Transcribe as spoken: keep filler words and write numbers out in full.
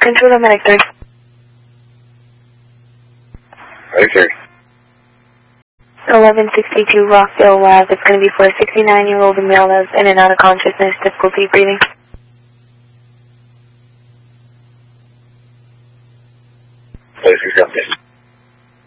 Control medic three. Medic three. eleven sixty-two Rockville Lab. It's going to be for a sixty-nine-year-old male that's in and out of consciousness, difficulty breathing. Please accept this.